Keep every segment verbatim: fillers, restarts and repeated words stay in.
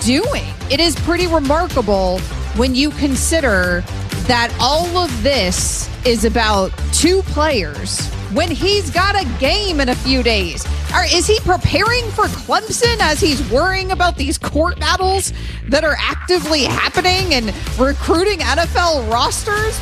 doing? It is pretty remarkable when you consider that all of this is about two players when he's got a game in a few days. Or is he preparing for Clemson as he's worrying about these court battles that are actively happening and recruiting N F L rosters?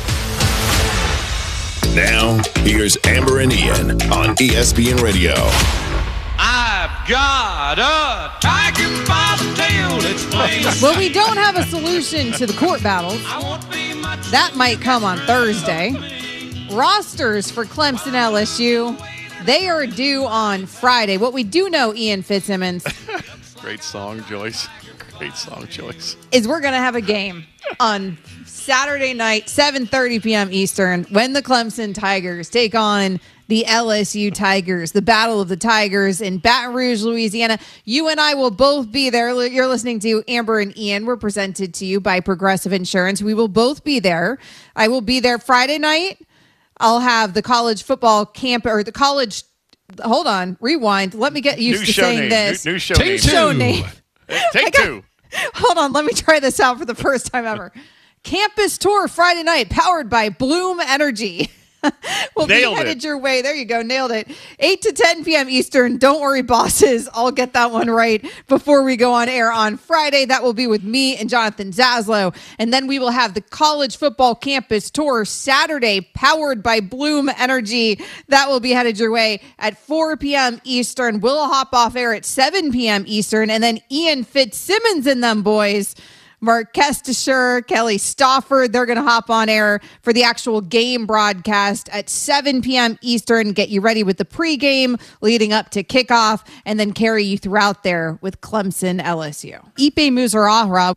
Now, here's Amber and Ian on E S P N Radio. I've got a tiger by the tail. It's plain. Well, we don't have a solution to the court battles. That might come on Thursday. Rosters for Clemson L S U, they are due on Friday. What we do know, Ian Fitzsimmons. Great song, Joyce. Great song, Joyce. Is we're going to have a game on Saturday night, seven thirty p.m. Eastern, when the Clemson Tigers take on the L S U Tigers, the Battle of the Tigers in Baton Rouge, Louisiana. You and I will both be there. You're listening to Amber and Ian. We're presented to you by Progressive Insurance. We will both be there. I will be there Friday night. I'll have the college football camp or the college. Hold on, rewind. Let me get used new to show saying name. this. New, new show Take name. Show name. Take got, two. Hold on, let me try this out for the first time ever. Campus tour Friday night, powered by Bloom Energy. We'll Nailed be headed it. your way. There you go. Nailed it. eight to ten p.m. Eastern. Don't worry, bosses. I'll get that one right before we go on air on Friday. That will be with me and Jonathan Zaslow. And then we will have the college football campus tour Saturday, powered by Bloom Energy. That will be headed your way at four p.m. Eastern. We'll hop off air at seven p.m. Eastern. And then Ian Fitzsimmons and them boys, Mark Kestisher, Kelly Stafford, they're going to hop on air for the actual game broadcast at seven p.m. Eastern. Get you ready with the pregame leading up to kickoff, and then carry you throughout there with Clemson L S U. Ipe Muzarahra.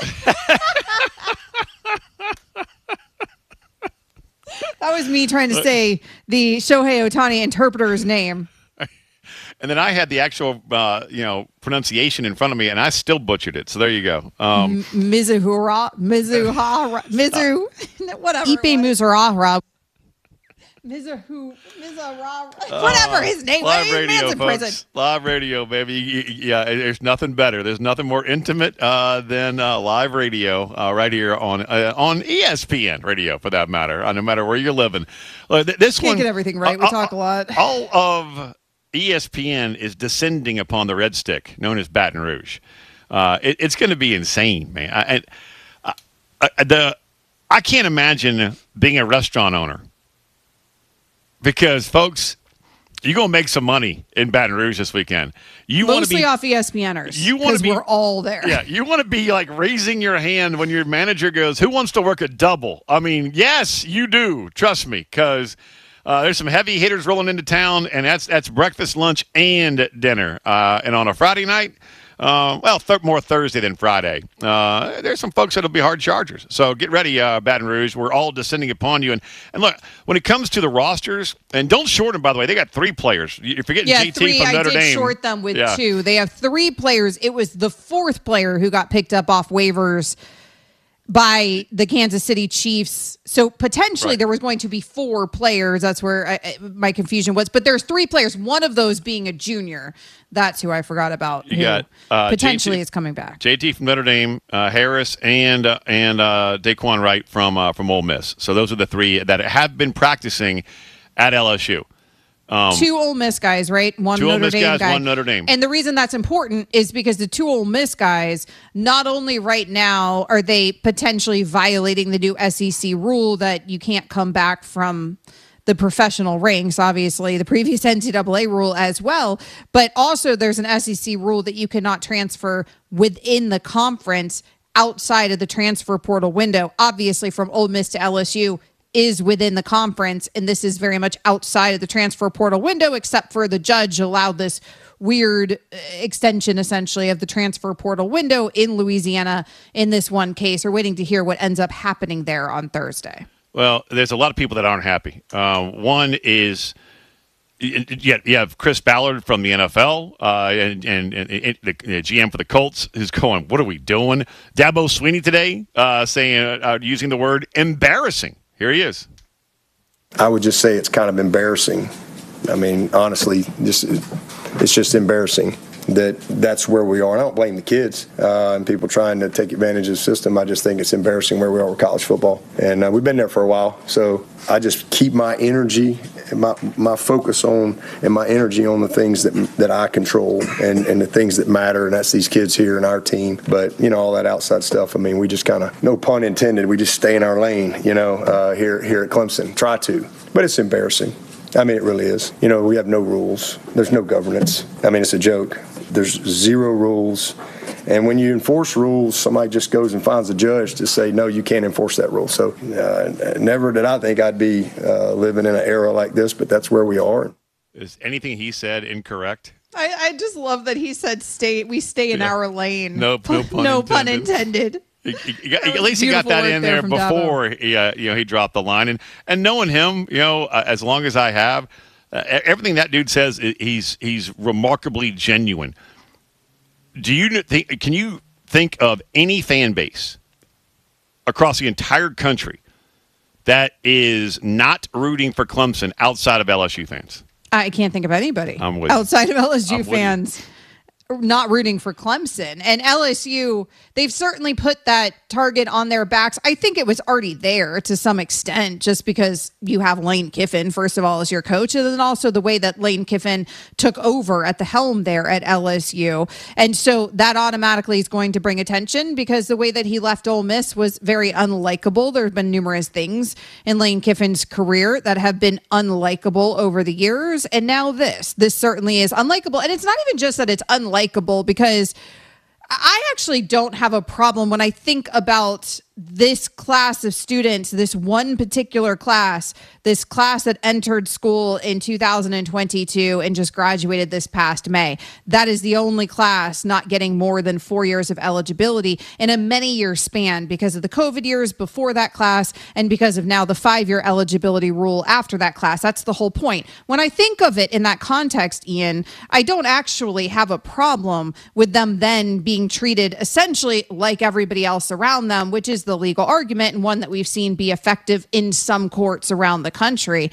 That was me trying to say the Shohei Ohtani interpreter's name. And then I had the actual, uh, you know, pronunciation in front of me, and I still butchered it. So there you go. Um, Mizuhara, Mizuhara, Mizu, whatever. Ipe Muzarahra. Mizuhu, Mizarahra, whatever his name. Live I mean, radio, man's in folks. prison. Live radio, baby. Yeah, there's nothing better. There's nothing more intimate uh, than uh, live radio uh, right here on uh, on E S P N radio, for that matter. Uh, no matter where you're living. Uh, this Can't one, get everything right. We uh, talk a lot. All of E S P N is descending upon the Red Stick, known as Baton Rouge. Uh, it, it's going to be insane, man. I, I, I, the, I can't imagine being a restaurant owner because, folks, you're going to make some money in Baton Rouge this weekend. You want to Mostly be off E S P Ners. You want to be. We're all there. Yeah, you want to be like raising your hand when your manager goes, "Who wants to work a double?" I mean, yes, you do. Trust me, because. Uh, there's some heavy hitters rolling into town, and that's that's breakfast, lunch, and dinner. Uh, and on a Friday night, uh, well, th- more Thursday than Friday, uh, there's some folks that'll be hard chargers. So get ready, uh, Baton Rouge. We're all descending upon you. And, and look, when it comes to the rosters, and don't short them, by the way, they got three players. You're forgetting Yeah, J T three. from I Notre did Dame. short them with yeah. two. They have three players. It was the fourth player who got picked up off waivers by the Kansas City Chiefs. So potentially right. there was going to be four players. That's where I, I, my confusion was. But there's three players, one of those being a junior. That's who I forgot about. You who got uh, potentially J T, is coming back. J T from Notre Dame, uh, Harris, and uh, and uh, Daquan Wright from uh, from Ole Miss. So those are the three that have been practicing at L S U. Um, two Ole Miss guys, right? One two Notre Ole Miss Dame guys, guy. one Notre Dame. And the reason that's important is because the two Ole Miss guys, not only right now are they potentially violating the new S E C rule that you can't come back from the professional ranks, obviously the previous N C double A rule as well, but also there's an S E C rule that you cannot transfer within the conference outside of the transfer portal window. Obviously from Ole Miss to L S U is within the conference, and this is very much outside of the transfer portal window, except for the judge allowed this weird extension, essentially, of the transfer portal window in Louisiana in this one case. We're waiting to hear what ends up happening there on Thursday. Well, there's a lot of people that aren't happy. Uh, one is you have Chris Ballard from the N F L uh, and, and, and the, the G M for the Colts who's going, what are we doing? Dabo Sweeney today uh, saying, uh, using the word embarrassing. Here he is. I would just say it's kind of embarrassing. I mean, honestly, just it's just embarrassing that that's where we are. And I don't blame the kids uh, and people trying to take advantage of the system. I just think it's embarrassing where we are with college football. And uh, we've been there for a while. So I just keep my energy and my, my focus on and my energy on the things that that I control and, and the things that matter. And that's these kids here and our team. But, you know, all that outside stuff, I mean, we just kind of, no pun intended, we just stay in our lane, you know, uh, here, here at Clemson. Try to. But it's embarrassing. I mean, it really is. You know, we have no rules. There's no governance. I mean, it's a joke. There's zero rules. And when you enforce rules, somebody just goes and finds a judge to say, no, you can't enforce that rule. So uh, never did I think I'd be uh, living in an era like this, but that's where we are. Is anything he said incorrect? I, I just love that he said stay. We stay in Yeah. our lane. No, no pun no pun intended. intended. He- he- he- That At was least he got beautiful that work in there there from before he, uh, you know, he dropped the line. And and knowing him, you know, uh, as long as I have, uh, everything that dude says, i- he's he's remarkably genuine. Do you kn- think? Can you think of any fan base across the entire country that is not rooting for Clemson outside of L S U fans? I can't think of anybody I'm with you. outside of L S U I'm with you. fans not rooting for Clemson. And L S U, they've certainly put that target on their backs. I think it was already there to some extent, just because you have Lane Kiffin, first of all, as your coach, and then also the way that Lane Kiffin took over at the helm there at L S U. And so that automatically is going to bring attention, because the way that he left Ole Miss was very unlikable. There have been numerous things in Lane Kiffin's career that have been unlikable over the years. And now this, this certainly is unlikable. And it's not even just that it's unlikable, because I actually don't have a problem when I think about this class of students, this one particular class, this class that entered school in two thousand twenty-two and just graduated this past May. That is the only class not getting more than four years of eligibility in a many-year span because of the COVID years before that class and because of now the five-year eligibility rule after that class. That's the whole point. When I think of it in that context, Ian, I don't actually have a problem with them then being treated essentially like everybody else around them, which is the legal argument, and one that we've seen be effective in some courts around the country.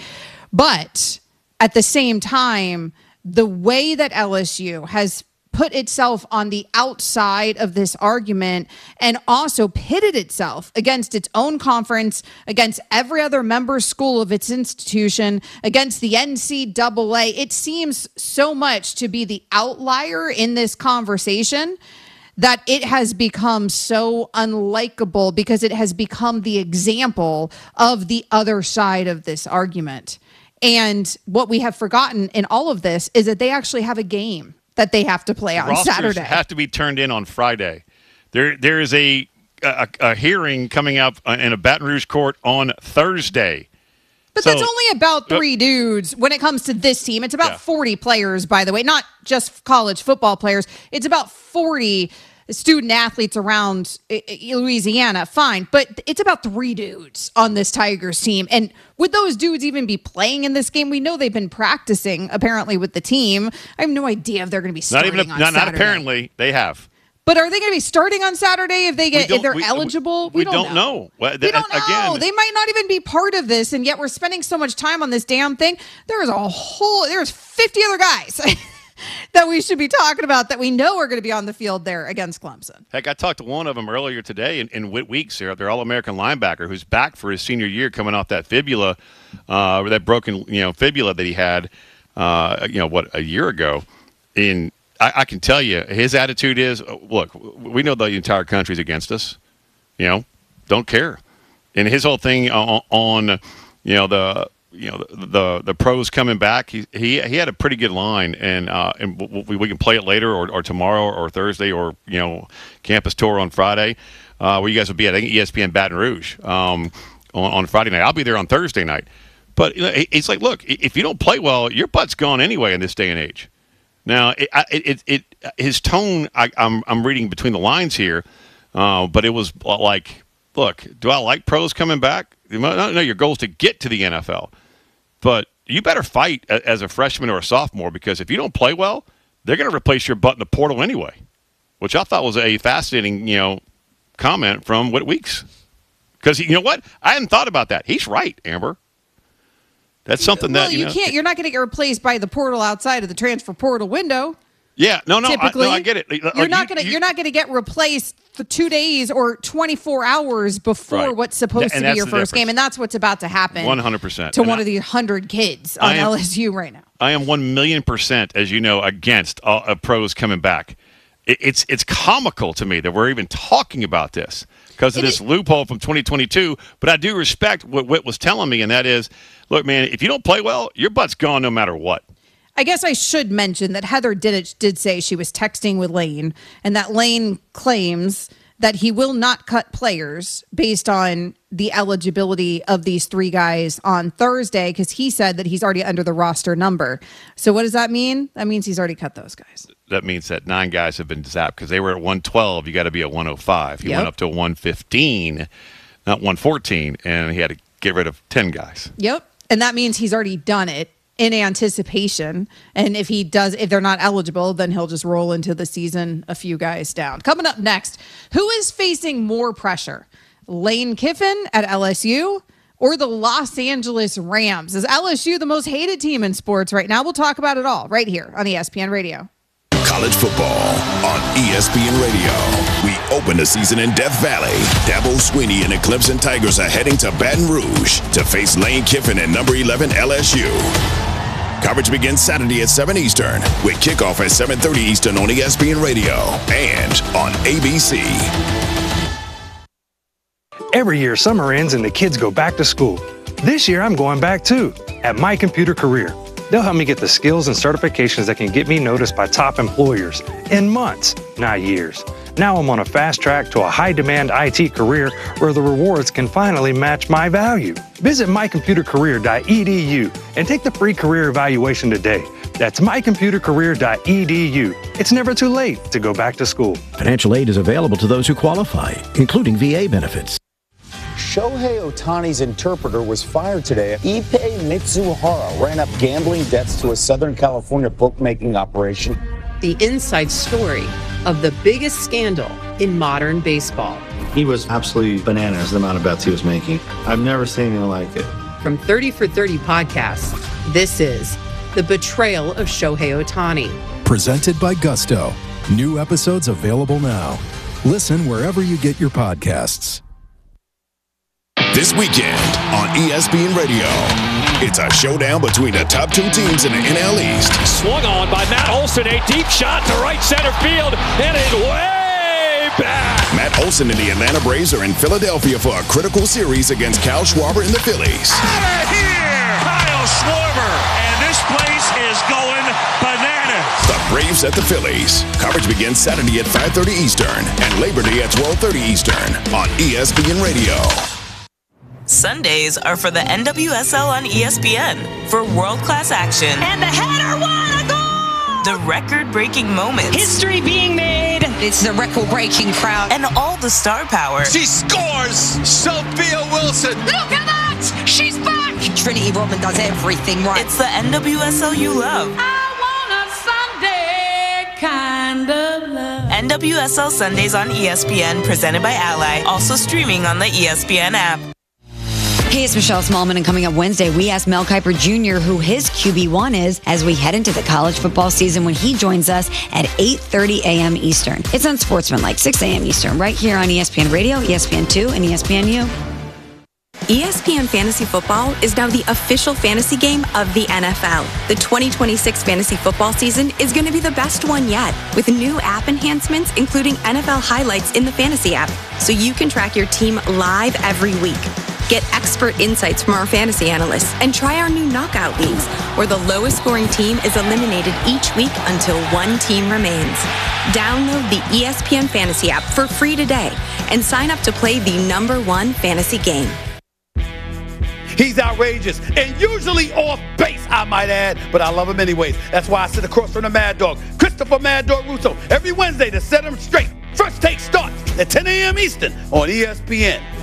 But at the same time, the way that L S U has put itself on the outside of this argument and also pitted itself against its own conference, against every other member school of its institution, against the N C double A, it seems so much to be the outlier in this conversation that it has become so unlikable, because it has become the example of the other side of this argument. And what we have forgotten in all of this is that they actually have a game that they have to play on Rosters Saturday. have to be turned in on Friday. There, there is a, a a hearing coming up in a Baton Rouge court on Thursday. But So- that's only about three dudes when it comes to this team. It's about Yeah. forty players, by the way, not just college football players. It's about forty student athletes around I- I- Louisiana. Fine. But it's about three dudes on this Tigers team. And would those dudes even be playing in this game? We know they've been practicing, apparently, with the team. I have no idea if they're going to be Not starting even, a, on not, not Saturday. apparently, they have. But are they going to be starting on Saturday if they get We if they're don't- we- eligible? we don't know. Well, we th- don't know. again- They might not even be part of this, and yet we're spending so much time on this damn thing. There's a whole there's fifty other guys that we should be talking about that we know are going to be on the field there against Clemson. Heck, I talked to one of them earlier today in, in Whit Weeks here, their All-American linebacker, who's back for his senior year, coming off that fibula, uh, or that broken, you know, fibula that he had, uh, you know, what, a year ago. In I, I can tell you, his attitude is, look, we know the entire country's against us. You know, don't care. And his whole thing on, on you know, the you know the, the the pros coming back, he he he had a pretty good line, and uh, and we, we can play it later or, or tomorrow or Thursday or you know campus tour on Friday, uh, where you guys will be at I think E S P N Baton Rouge um, on, on Friday night. I'll be there on Thursday night. But you know, it's like, look, if you don't play well, your butt's gone anyway in this day and age. Now, it, it, it, it his tone, I, I'm I'm reading between the lines here, uh, but it was like, look, do I like pros coming back? No, no, your goal is to get to the N F L, but you better fight as a freshman or a sophomore, because if you don't play well, they're going to replace your butt in the portal anyway, which I thought was a fascinating, you know, comment from Whit Weeks. Because you know what, I hadn't thought about that. He's right, Amber. That's something well, that you, you know, can't. You're not going to get replaced by the portal outside of the transfer portal window. Yeah, no, no, typically, I, no, I get it. You're Like, not you- gonna you- you're not gonna get replaced for two days or twenty-four hours before Right. what's supposed Th- and to be that's your the first difference. game, and that's what's about to happen. one hundred percent. to And one I- of the hundred kids on I am- L S U right now. I am one million percent, as you know, against uh, uh, pros coming back. It, it's it's comical to me that we're even talking about this because of It this is- loophole from twenty twenty-two. But I do respect what Whit was telling me, and that is, look, man, if you don't play well, your butt's gone no matter what. I guess I should mention that Heather Dinich did say she was texting with Lane, and that Lane claims that he will not cut players based on the eligibility of these three guys on Thursday because he said that he's already under the roster number. So what does that mean? That means he's already cut those guys. That means that nine guys have been zapped because they were at one twelve. You got to be at one oh five. He Yep. went up to one fifteen, not one fourteen, and he had to get rid of ten guys. Yep. And that means he's already done it in anticipation. And if he does, if they're not eligible, then he'll just roll into the season a few guys down. Coming up next, who is facing more pressure? Lane Kiffin at L S U or the Los Angeles Rams? Is L S U the most hated team in sports right now? We'll talk about it all right here on E S P N Radio. College football on E S P N Radio. We open the season in Death Valley. Dabo Swinney and the Clemson Tigers are heading to Baton Rouge to face Lane Kiffin and number eleven L S U. Coverage begins Saturday at seven Eastern with kickoff at seven thirty Eastern on E S P N Radio and on A B C. Every year, summer ends and the kids go back to school. This year, I'm going back too, at My Computer Career. They'll help me get the skills and certifications that can get me noticed by top employers in months, not years. Now I'm on a fast track to a high-demand I T career where the rewards can finally match my value. Visit my computer career dot e d u and take the free career evaluation today. That's my computer career dot e d u. It's never too late to go back to school. Financial aid is available to those who qualify, including V A benefits. Shohei Ohtani's interpreter was fired today. Ippei Mitsuhara ran up gambling debts to a Southern California bookmaking operation. The inside story of the biggest scandal in modern baseball. He was absolutely bananas, the amount of bets he was making. I've never seen anything like it. From thirty for thirty podcasts, this is The Betrayal of Shohei Ohtani. Presented by Gusto. New episodes available now. Listen wherever you get your podcasts. This weekend on E S P N Radio, it's a showdown between the top two teams in the N L East. Swung on by Matt Olson, a deep shot to right center field, and it's way back. Matt Olson and the Atlanta Braves are in Philadelphia for a critical series against Kyle Schwarber and the Phillies. Out of here! Kyle Schwarber, and this place is going bananas. The Braves at the Phillies. Coverage begins Saturday at five thirty Eastern and Labor Day at twelve thirty Eastern on E S P N Radio. Sundays are for the N W S L on E S P N for world-class action. And the header won a goal! The record-breaking moments. History being made. It's the record-breaking crowd. And all the star power. She scores! Sophia Wilson! Look at that! She's back! Trinity Rodman does everything right. It's the N W S L you love. I want a Sunday kind of love. N W S L Sundays on E S P N, presented by Ally. Also streaming on the E S P N app. Hey, it's Michelle Smallman, and coming up Wednesday, we asked Mel Kiper Junior who his Q B one is as we head into the college football season when he joins us at eight thirty a.m. Eastern. It's on Sportsmanlike, six a.m. Eastern, right here on E S P N Radio, E S P N two, and E S P N U. E S P N Fantasy Football is now the official fantasy game of the N F L. The twenty twenty-six fantasy football season is going to be the best one yet, with new app enhancements, including N F L highlights in the fantasy app, so you can track your team live every week. Get expert insights from our fantasy analysts and try our new knockout leagues, where the lowest scoring team is eliminated each week until one team remains. Download the E S P N Fantasy app for free today and sign up to play the number one fantasy game. He's outrageous and usually off base, I might add, but I love him anyways. That's why I sit across from the Mad Dog, Christopher Mad Dog Russo, every Wednesday to set him straight. First Take starts at ten a.m. Eastern on E S P N.